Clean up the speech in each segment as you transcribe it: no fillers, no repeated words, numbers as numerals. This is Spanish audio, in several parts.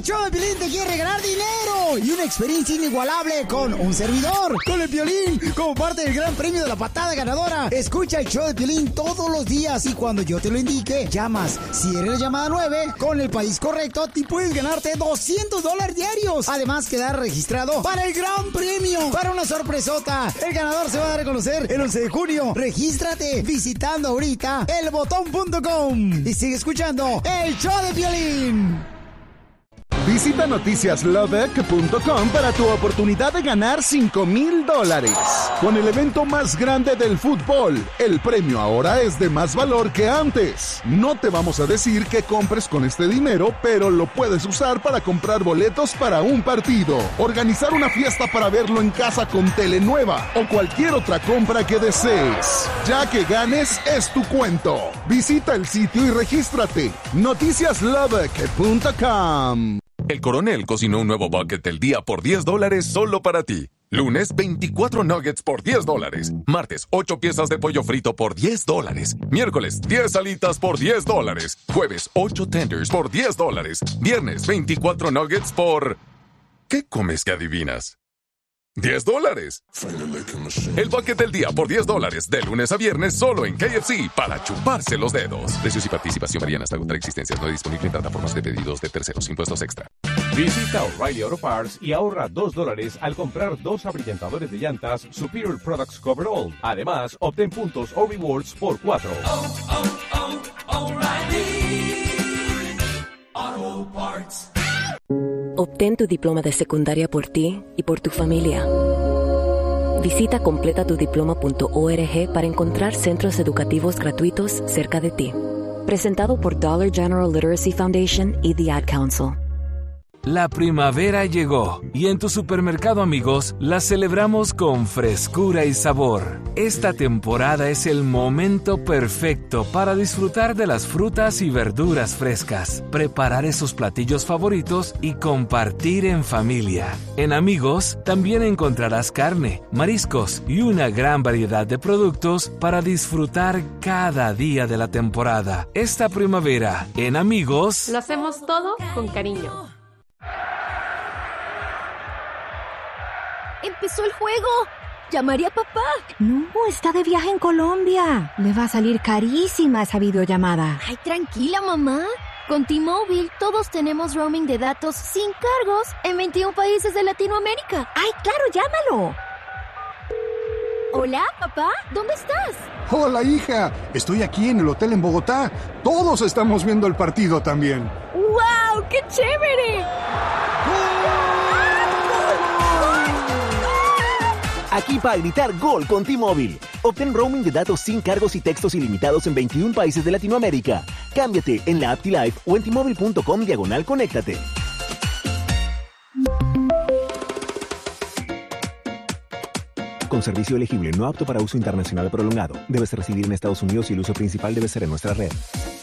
show de Piolín te quiere regalar dinero y una experiencia inigualable con un servidor, con el Piolín, como parte del gran premio de la patada ganadora. Escucha el show de Piolín todos los días y cuando yo te lo indique, llamas. Si eres la llamada 9, con el país correcto, te puedes ganarte $200 diarios. Además, quedar registrado para el gran premio, para una sorpresota. El ganador se va a dar a conocer el 11 de junio. Regístrate visitando ahorita elbotón.com y sigue escuchando el show de Piolín. Visita noticiaslobec.com para tu oportunidad de ganar $5,000. Con el evento más grande del fútbol, el premio ahora es de más valor que antes. No te vamos a decir qué compres con este dinero, pero lo puedes usar para comprar boletos para un partido, organizar una fiesta para verlo en casa con tele nueva o cualquier otra compra que desees. Ya que ganes, es tu cuento. Visita el sitio y regístrate. noticiaslobec.com. El Coronel cocinó un nuevo bucket del día por $10 solo para ti. Lunes, 24 nuggets por $10. Martes, 8 piezas de pollo frito por $10. Miércoles, 10 alitas por $10. Jueves, 8 tenders por $10. Viernes, 24 nuggets por... ¿Qué comes que adivinas? $10. El bucket del día por $10 de lunes a viernes solo en KFC para chuparse los dedos. Precios y participación varían hasta agotar existencias. No disponible en plataformas de pedidos de terceros. Impuestos extra. Visita O'Reilly Auto Parts y ahorra $2 al comprar 2 abrillantadores de llantas Superior Products Coverall. Además, obtén puntos o rewards por 4. O'Reilly Auto Parts. Obtén tu diploma de secundaria por ti y por tu familia. Visita completatudiploma.org para encontrar centros educativos gratuitos cerca de ti. Presentado por Dollar General Literacy Foundation y The Ad Council. La primavera llegó y en tu supermercado, amigos, la celebramos con frescura y sabor. Esta temporada es el momento perfecto para disfrutar de las frutas y verduras frescas, preparar esos platillos favoritos y compartir en familia. En Amigos también encontrarás carne, mariscos y una gran variedad de productos para disfrutar cada día de la temporada. Esta primavera, en Amigos, lo hacemos todo con cariño. ¡Empezó el juego! ¡Llamaré a papá! No, está de viaje en Colombia. Le va a salir carísima esa videollamada. Ay, tranquila, mamá. Con T-Mobile todos tenemos roaming de datos sin cargos en 21 países de Latinoamérica. ¡Ay, claro, llámalo! Hola, papá, ¿dónde estás? Hola, hija. Estoy aquí en el hotel en Bogotá. Todos estamos viendo el partido también. ¡Wow! ¡Qué chévere! Aquí para gritar gol con T-Mobile. Obtén roaming de datos sin cargos y textos ilimitados en 21 países de Latinoamérica. Cámbiate en la app T-Life o en T-Mobile.com/conéctate. Con servicio elegible no apto para uso internacional prolongado. Debes residir en Estados Unidos y el uso principal debe ser en nuestra red.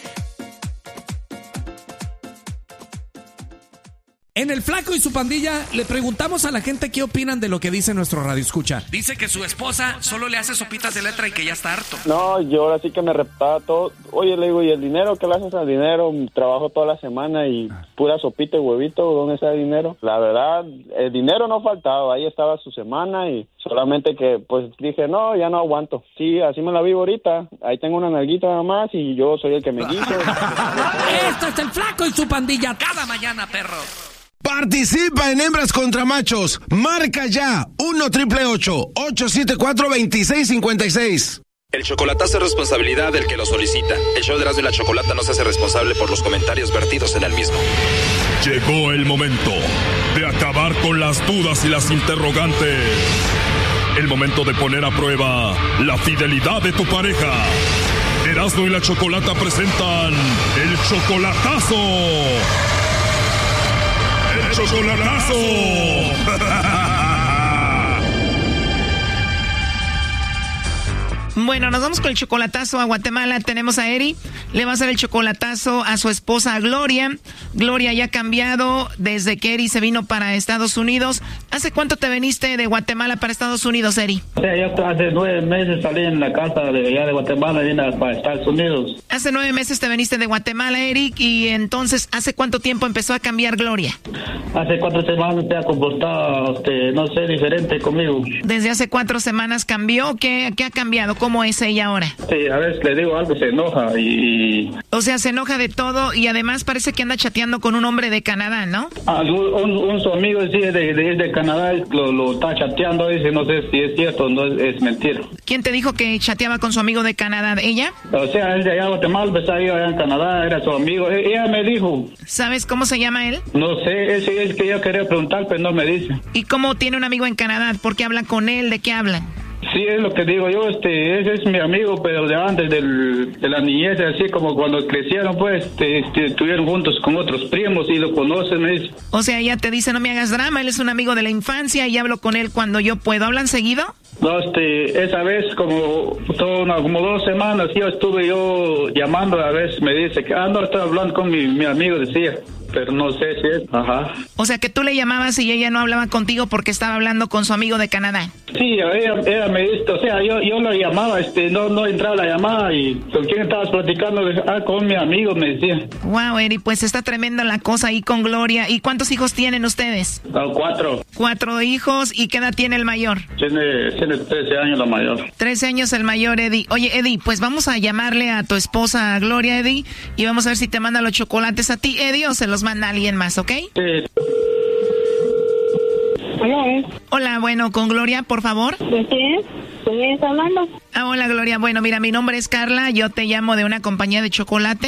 En El Flaco y su pandilla le preguntamos a la gente qué opinan de lo que dice nuestro radioescucha. Dice que su esposa solo le hace sopitas de letra y que ya está harto. No, yo ahora sí que me reptaba todo. Oye, le digo, ¿y el dinero? ¿Qué le haces al dinero? Trabajo toda la semana y pura sopita y huevito. ¿Dónde está el dinero? La verdad, el dinero no faltaba. Ahí estaba su semana y solamente que pues dije, no, ya no aguanto. Sí, así me la vivo ahorita. Ahí tengo una nalguita nada más y yo soy el que me guiso. Esto es El Flaco y su pandilla cada mañana, perro. Participa en Hembras contra Machos. Marca ya 1-888-874-2656. El chocolatazo es responsabilidad del que lo solicita. El show de Erasmo y la Chocolata no se hace responsable por los comentarios vertidos en el mismo. Llegó el momento de acabar con las dudas y las interrogantes. El momento de poner a prueba la fidelidad de tu pareja. Erasmo y la Chocolata presentan el chocolatazo. ¡El chocolatazo! Bueno, nos vamos con el chocolatazo a Guatemala. Tenemos a Eri. Le va a hacer el chocolatazo a su esposa Gloria. Gloria ya ha cambiado desde que Eri se vino para Estados Unidos. ¿Hace cuánto te viniste de Guatemala para Estados Unidos, Eri? O sea, yo hace 9 meses salí en la casa de allá de Guatemala y vine para Estados Unidos. Hace 9 meses te viniste de Guatemala, Eric, y entonces, ¿hace cuánto tiempo empezó a cambiar Gloria? Hace 4 semanas se ha comportado, no sé, diferente conmigo. ¿Desde hace 4 semanas cambió? ¿Qué ha cambiado? ¿Cómo es ella ahora? Sí, a veces le digo algo, se enoja y... O sea, se enoja de todo y además parece que anda chateando con un hombre de Canadá, ¿no? Un su amigo sí, de Canadá lo está chateando, dice, no sé si es cierto o no es mentira. ¿Quién te dijo que chateaba con su amigo de Canadá? ¿Ella? O sea, él de allá en Guatemala, pues ahí allá en Canadá, era su amigo. Ella me dijo. ¿Sabes cómo se llama él? No sé, ese es que yo quería preguntar, pero no me dice. ¿Y cómo tiene un amigo en Canadá? ¿Por qué habla con él? ¿De qué hablan? Sí, es lo que digo yo, ese es mi amigo, pero de antes de la niñez, así como cuando crecieron, pues, estuvieron juntos con otros primos y lo conocen, me dice. O sea, ella te dice, no me hagas drama, él es un amigo de la infancia y hablo con él cuando yo puedo. ¿Hablan seguido? No, esa vez como 2 semanas yo estuve llamando, a veces me dice que, no, estaba hablando con mi amigo, decía. Pero no sé si es, ajá. O sea, que tú le llamabas y ella no hablaba contigo porque estaba hablando con su amigo de Canadá. Sí, ella me dice, o sea, yo lo llamaba, no entraba la llamada y ¿con quién estabas platicando? Con mi amigo, me decía. Wow, Eri, pues está tremenda la cosa ahí con Gloria. ¿Y cuántos hijos tienen ustedes? 4. 4 hijos, ¿y qué edad tiene el mayor? Tiene 13 años la mayor. 13 años el mayor, Eddie. Oye, Eddie, pues vamos a llamarle a tu esposa Gloria, Eddie, y vamos a ver si te manda los chocolates a ti, Eddie, o se los manda a alguien más, ¿ok? Sí. Hola. Hola, bueno, con Gloria, por favor. ¿De quién? ¿Con quién está hablando? Hola, Gloria. Bueno, mira, mi nombre es Carla, yo te llamo de una compañía de chocolate.